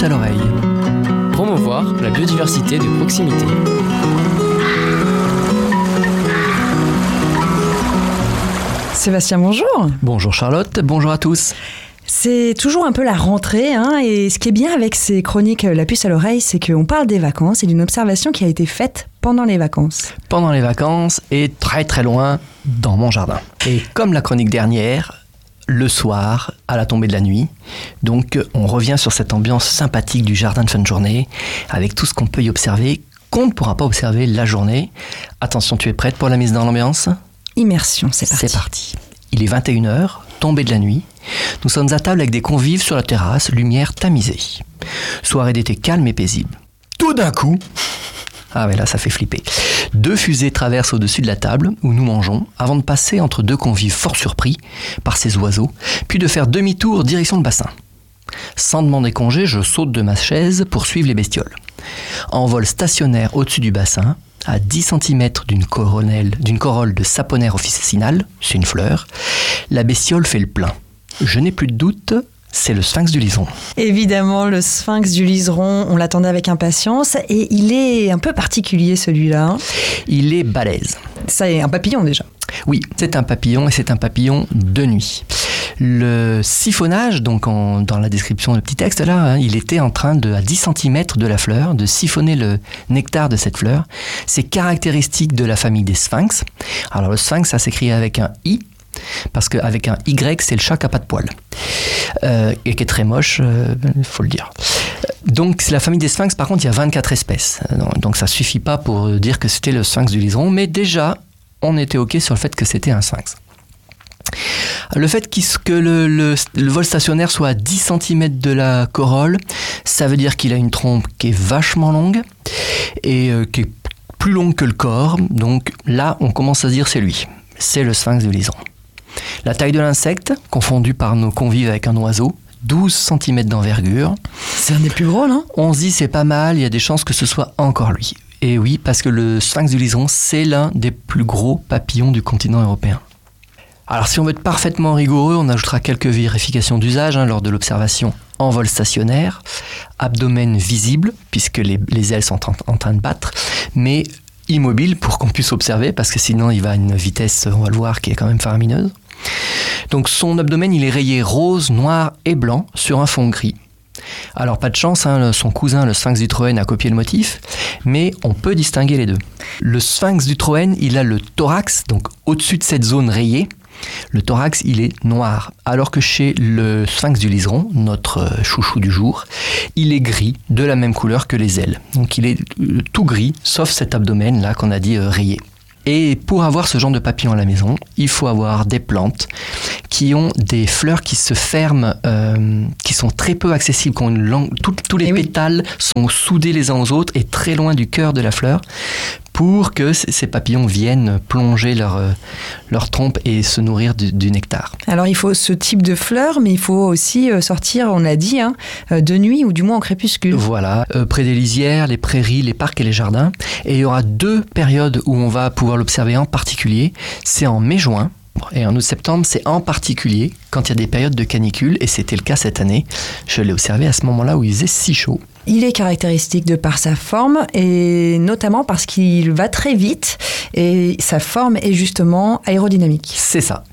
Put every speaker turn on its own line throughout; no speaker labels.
puce à l'oreille.
Promouvoir la biodiversité de proximité.
Sébastien, bonjour.
Bonjour Charlotte, bonjour à tous.
C'est toujours un peu la rentrée, et ce qui est bien avec ces chroniques La puce à l'oreille, c'est qu'on parle des vacances et d'une observation qui a été faite pendant les vacances.
Pendant les vacances et très très loin dans mon jardin. Et comme la chronique dernière, le soir, à la tombée de la nuit, donc on revient sur cette ambiance sympathique du jardin de fin de journée, avec tout ce qu'on peut y observer, qu'on ne pourra pas observer la journée. Attention, tu es prête pour la mise dans l'ambiance ?
Immersion, c'est parti.
C'est parti. Il est 21h, tombée de la nuit. Nous sommes à table avec des convives sur la terrasse, lumière tamisée. Soirée d'été calme et paisible. Tout d'un coup, ah ouais là ça fait flipper, 2 fusées traversent au-dessus de la table où nous mangeons avant de passer entre 2 convives fort surpris par ces oiseaux, puis de faire demi-tour direction le bassin. Sans demander congé, je saute de ma chaise pour suivre les bestioles. En vol stationnaire au-dessus du bassin, à 10 cm d'une corolle de Saponaire officinale, c'est une fleur, la bestiole fait le plein. Je n'ai plus de doute, c'est le sphinx du liseron.
Évidemment, le sphinx du liseron, on l'attendait avec impatience et il est un peu particulier celui-là.
Il est balèze.
Ça est un papillon déjà.
Oui, c'est un papillon et c'est un papillon de nuit. Le siphonnage, donc dans la description du petit texte là, il était en train à 10 cm de la fleur, de siphonner le nectar de cette fleur. C'est caractéristique de la famille des sphinx. Alors le sphinx, ça s'écrit avec un I, parce qu'avec un Y, c'est le chat qui n'a pas de poils. Et qui est très moche, il faut le dire. Donc, c'est la famille des sphinx, par contre, il y a 24 espèces. Donc, ça ne suffit pas pour dire que c'était le sphinx du liseron, mais déjà, on était OK sur le fait que c'était un sphinx. Le fait que le vol stationnaire soit à 10 cm de la corolle, ça veut dire qu'il a une trompe qui est vachement longue et qui est plus longue que le corps. Donc là, on commence à se dire c'est lui. C'est le sphinx du liseron. La taille de l'insecte, confondue par nos convives avec un oiseau, 12 cm d'envergure.
C'est un des plus gros, non ?
On se dit c'est pas mal, il y a des chances que ce soit encore lui. Et oui, parce que le sphinx du liseron, c'est l'un des plus gros papillons du continent européen. Alors si on veut être parfaitement rigoureux, on ajoutera quelques vérifications d'usage lors de l'observation en vol stationnaire. Abdomen visible, puisque les ailes sont en train de battre, mais immobile pour qu'on puisse observer, parce que sinon il va à une vitesse, on va le voir, qui est quand même faramineuse. Donc son abdomen, il est rayé rose, noir et blanc sur un fond gris. Alors pas de chance, son cousin, le sphinx du Troène, a copié le motif, mais on peut distinguer les deux. Le sphinx du Troène, il a le thorax, donc au-dessus de cette zone rayée. Le thorax, il est noir, alors que chez le sphinx du liseron, notre chouchou du jour, il est gris, de la même couleur que les ailes. Donc il est tout gris, sauf cet abdomen-là qu'on a dit rayé. Et pour avoir ce genre de papillon à la maison, il faut avoir des plantes qui ont des fleurs qui se ferment, qui sont très peu accessibles, qui ont une langue, tous les pétales sont soudés les uns aux autres et très loin du cœur de la fleur, pour que ces papillons viennent plonger leur trompe et se nourrir du nectar.
Alors il faut ce type de fleurs, mais il faut aussi sortir, on l'a dit, de nuit ou du moins au crépuscule.
Voilà, près des lisières, les prairies, les parcs et les jardins. Et il y aura 2 périodes où on va pouvoir l'observer en particulier. C'est en mai-juin. Et en août-septembre, c'est en particulier quand il y a des périodes de canicule, et c'était le cas cette année. Je l'ai observé à ce moment-là où il faisait si chaud.
Il est caractéristique de par sa forme, et notamment parce qu'il va très vite, et sa forme est justement aérodynamique.
C'est ça.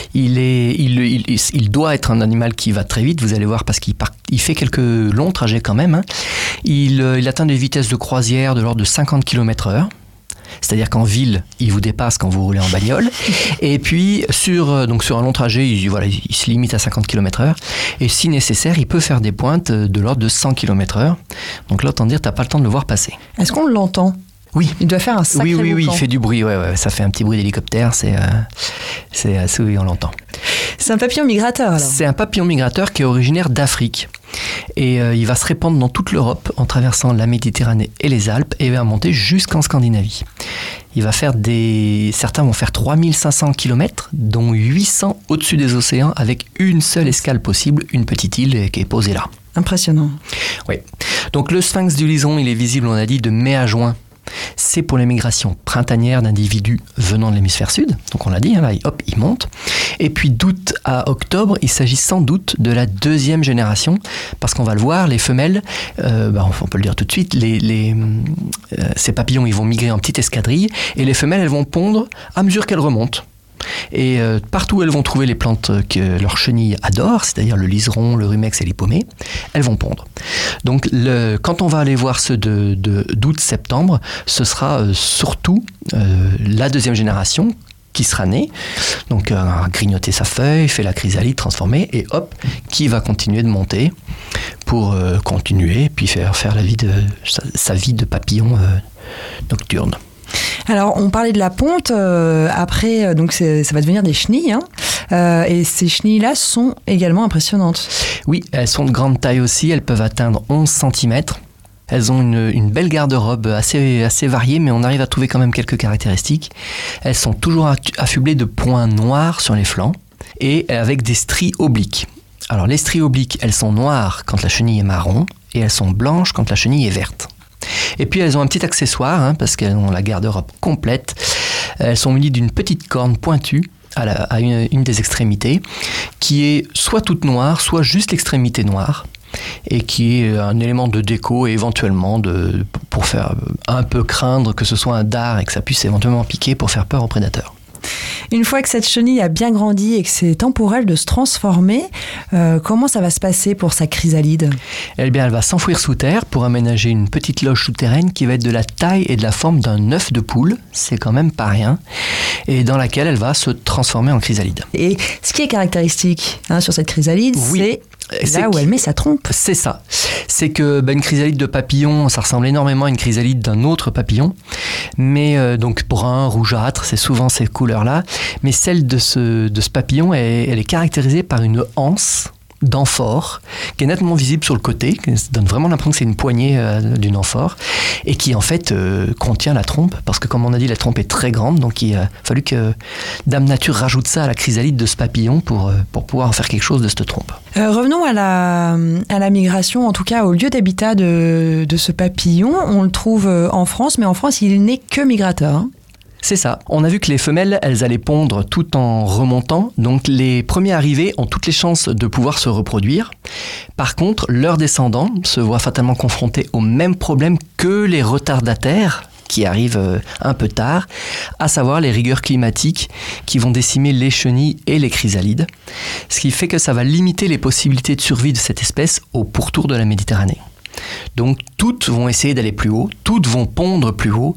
Il doit être un animal qui va très vite, vous allez voir, parce qu'il fait quelques longs trajets quand même. Il atteint des vitesses de croisière de l'ordre de 50 km/h. C'est-à-dire qu'en ville, il vous dépasse quand vous roulez en bagnole. Et puis, sur un long trajet, il se limite à 50 km/h. Et si nécessaire, il peut faire des pointes de l'ordre de 100 km/h. Donc là, autant dire, tu n'as pas le temps de le voir passer.
Est-ce qu'on l'entend ?
Oui.
Il doit faire un sacré boucan.
Oui, il fait du bruit. Ouais, ça fait un petit bruit d'hélicoptère. Oui, on l'entend.
C'est un papillon migrateur, alors ?
C'est un papillon migrateur qui est originaire d'Afrique. Et il va se répandre dans toute l'Europe en traversant la Méditerranée et les Alpes et va monter jusqu'en Scandinavie. Certains vont faire 3500 km, dont 800 au-dessus des océans, avec une seule escale possible, une petite île qui est posée là.
Impressionnant.
Oui. Donc le sphinx du liseron, il est visible, on a dit, de mai à juin c'est pour les migrations printanières d'individus venant de l'hémisphère sud. Donc on l'a dit, là, hop, ils montent. Et puis d'août à octobre, il s'agit sans doute de la deuxième génération, parce qu'on va le voir, les femelles, on peut le dire tout de suite, ces papillons, ils vont migrer en petite escadrille, et les femelles, elles vont pondre à mesure qu'elles remontent. Et partout où elles vont trouver les plantes que leurs chenilles adorent, c'est-à-dire le liseron, le rumex et l'hippomée, elles vont pondre. Donc quand on va aller voir ceux d'août-septembre, ce sera surtout la deuxième génération qui sera née, donc a grignoté sa feuille, fait la chrysalide transformée, et hop, qui va continuer de monter pour continuer, puis faire sa vie de papillon nocturne.
Alors, on parlait de la ponte. Après, donc ça va devenir des chenilles. Et ces chenilles-là sont également impressionnantes.
Oui, elles sont de grande taille aussi. Elles peuvent atteindre 11 cm. Elles ont une belle garde-robe assez variée, mais on arrive à trouver quand même quelques caractéristiques. Elles sont toujours affublées de points noirs sur les flancs et avec des stries obliques. Alors, les stries obliques, elles sont noires quand la chenille est marron et elles sont blanches quand la chenille est verte. Et puis elles ont un petit accessoire, parce qu'elles ont la garde-robe complète. Elles sont munies d'une petite corne pointue à une des extrémités, qui est soit toute noire, soit juste l'extrémité noire, et qui est un élément de déco et éventuellement pour faire un peu craindre que ce soit un dard et que ça puisse éventuellement piquer pour faire peur aux prédateurs.
Une fois que cette chenille a bien grandi et que c'est temps pour elle de se transformer, comment ça va se passer pour sa chrysalide ?
Eh bien, elle va s'enfouir sous terre pour aménager une petite loge souterraine qui va être de la taille et de la forme d'un œuf de poule, c'est quand même pas rien, et dans laquelle elle va se transformer en chrysalide.
Et ce qui est caractéristique sur cette chrysalide, c'est là où elle met sa trompe.
C'est ça. C'est que une chrysalide de papillon, ça ressemble énormément à une chrysalide d'un autre papillon, mais donc brun, rougeâtre, c'est souvent ces couleurs-là. Mais celle de ce papillon, elle est caractérisée par une anse d'amphore qui est nettement visible sur le côté, qui donne vraiment l'impression que c'est une poignée d'une amphore, et qui en fait contient la trompe, parce que comme on a dit, la trompe est très grande, donc il a fallu que Dame Nature rajoute ça à la chrysalide de ce papillon pour pouvoir en faire quelque chose de cette trompe.
Revenons à la migration, en tout cas au lieu d'habitat de ce papillon. On le trouve en France, mais en France il n'est que migrateur.
C'est ça. On a vu que les femelles, elles allaient pondre tout en remontant. Donc les premiers arrivés ont toutes les chances de pouvoir se reproduire. Par contre, leurs descendants se voient fatalement confrontés au même problème que les retardataires qui arrivent un peu tard, à savoir les rigueurs climatiques qui vont décimer les chenilles et les chrysalides. Ce qui fait que ça va limiter les possibilités de survie de cette espèce au pourtour de la Méditerranée. Donc toutes vont essayer d'aller plus haut, toutes vont pondre plus haut.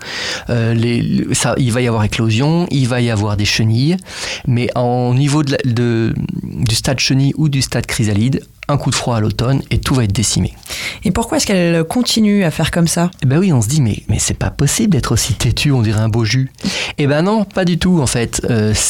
Il va y avoir éclosion, il va y avoir des chenilles, mais au niveau du stade chenille ou du stade chrysalide, un coup de froid à l'automne et tout va être décimé.
Et pourquoi est-ce qu'elle continue à faire comme ça ?
Eh ben oui, on se dit mais c'est pas possible d'être aussi têtu, on dirait un beau jus. Eh ben non, pas du tout en fait.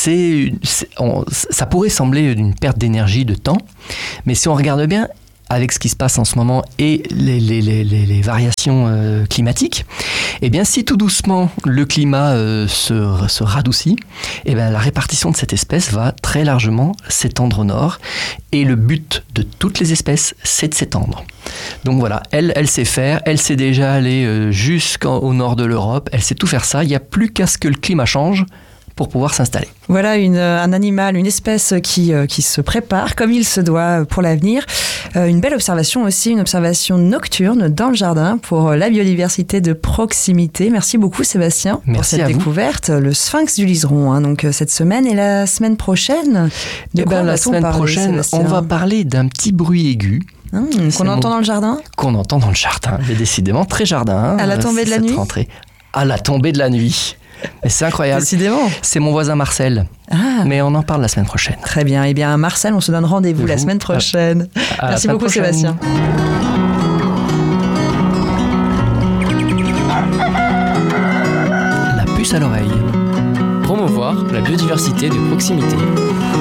Ça pourrait sembler une perte d'énergie, de temps, mais si on regarde bien, avec ce qui se passe en ce moment et les variations climatiques, eh bien si tout doucement le climat se radoucit, eh bien la répartition de cette espèce va très largement s'étendre au nord, et le but de toutes les espèces, c'est de s'étendre. Donc voilà, elle sait faire, elle sait déjà aller jusqu'au nord de l'Europe, elle sait tout faire ça, il n'y a plus qu'à ce que le climat change pour pouvoir s'installer.
Voilà un animal, une espèce qui se prépare comme il se doit pour l'avenir. Une belle observation aussi, une observation nocturne dans le jardin pour la biodiversité de proximité. Merci beaucoup Sébastien pour cette découverte. Le sphinx du liseron, donc cette semaine et la semaine prochaine.
La semaine prochaine, on va parler d'un petit bruit aigu.
Qu'on entend dans le jardin ?
Qu'on entend dans le jardin, mais décidément très jardin.
À la tombée de la nuit ?
À la tombée de la nuit. Mais c'est incroyable.
Décidément.
C'est mon voisin Marcel. Mais on en parle la semaine prochaine.
Très bien. Eh bien, Marcel, on se donne rendez-vous la semaine prochaine. Merci beaucoup, Sébastien.
La puce à l'oreille.
Promouvoir la biodiversité de proximité.